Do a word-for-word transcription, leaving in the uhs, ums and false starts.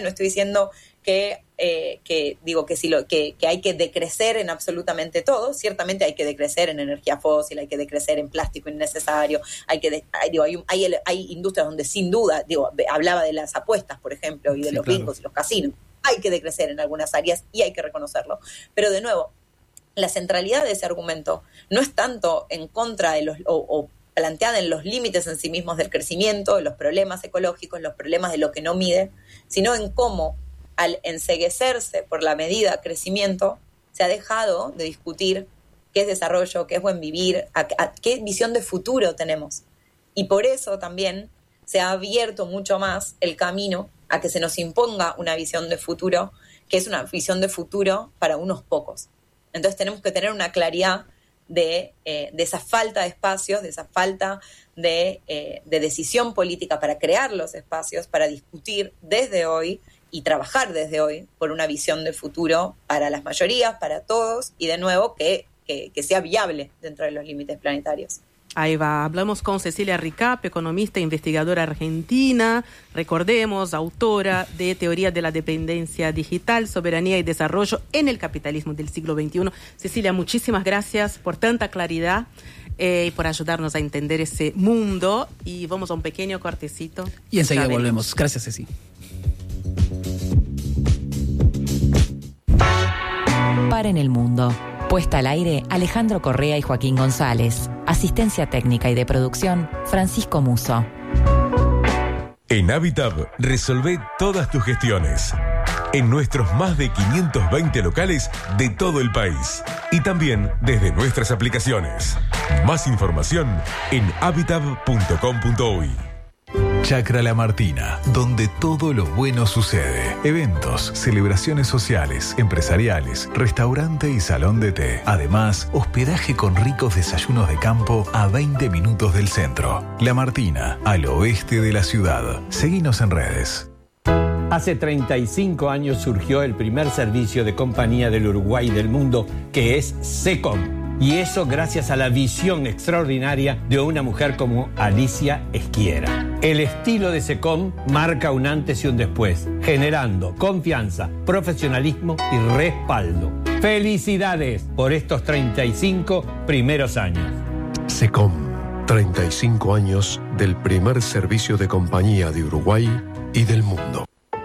no estoy diciendo que, eh, que digo que, si lo, que, que hay que decrecer en absolutamente todo. Ciertamente hay que decrecer en energía fósil, hay que decrecer en plástico innecesario, hay que de, hay, digo, hay, hay, hay industrias donde sin duda, digo, hablaba de las apuestas, por ejemplo, y de sí, los claro. bingos y los casinos. Hay que decrecer en algunas áreas y hay que reconocerlo. Pero de nuevo, la centralidad de ese argumento no es tanto en contra de los, o, o planteada en los límites en sí mismos del crecimiento, de los problemas ecológicos, los problemas de lo que no mide, sino en cómo al enceguecerse por la medida crecimiento, se ha dejado de discutir qué es desarrollo, qué es buen vivir, a, a, qué visión de futuro tenemos. Y por eso también se ha abierto mucho más el camino a que se nos imponga una visión de futuro, que es una visión de futuro para unos pocos. Entonces tenemos que tener una claridad de, eh, de esa falta de espacios, de esa falta de, eh, de decisión política para crear los espacios, para discutir desde hoy y trabajar desde hoy por una visión de futuro para las mayorías, para todos, y de nuevo que, que, que sea viable dentro de los límites planetarios. Ahí va, hablamos con Cecilia Ricap, economista e investigadora argentina, recordemos, autora de Teoría de la Dependencia Digital, Soberanía y Desarrollo en el Capitalismo del Siglo veintiuno. Cecilia, muchísimas gracias por tanta claridad y eh, por ayudarnos a entender ese mundo. Y vamos a un pequeño cortecito. Y enseguida volvemos. Gracias, Ceci. Paren el mundo. Puesta al aire, Alejandro Correa y Joaquín González. Asistencia técnica y de producción, Francisco Muso. En Habitab, resolvé todas tus gestiones. En nuestros más de quinientos veinte locales de todo el país. Y también desde nuestras aplicaciones. Más información en habitab punto com punto uy. Chacra La Martina, donde todo lo bueno sucede. Eventos, celebraciones sociales, empresariales, restaurante y salón de té. Además, hospedaje con ricos desayunos de campo a veinte minutos del centro. La Martina, al oeste de la ciudad. Seguinos en redes. Hace treinta y cinco años surgió el primer servicio de compañía del Uruguay y del mundo, que es SECOM. Y eso gracias a la visión extraordinaria de una mujer como Alicia Esquiera. El estilo de SECOM marca un antes y un después, generando confianza, profesionalismo y respaldo. ¡Felicidades por estos treinta y cinco primeros años! SECOM, treinta y cinco años del primer servicio de compañía de Uruguay y del mundo.